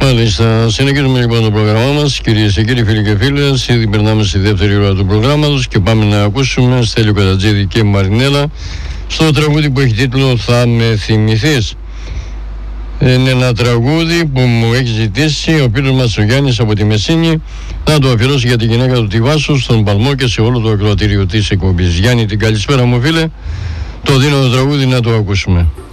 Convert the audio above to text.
Μάλιστα, συνεχίζουμε λοιπόν το πρόγραμμά μας, κυρίες και κύριοι, φίλοι και φίλες. Ήδη περνάμε στη δεύτερη ώρα του προγράμματος και πάμε να ακούσουμε Στέλιο Κατατζίδη και Μαρινέλα στο τραγούδι που έχει τίτλο «Θα με θυμηθείς». Είναι ένα τραγούδι που μου έχει ζητήσει ο φίλος μας ο Γιάννης από τη Μεσίνη να το αφιερώσει για τη γυναίκα του τη Βάσου, στον Παλμό και σε όλο το ακροατήριο της εκπομπής. Γιάννη, την καλησπέρα μου φίλε, το δίνω το τραγούδι να το ακούσουμε.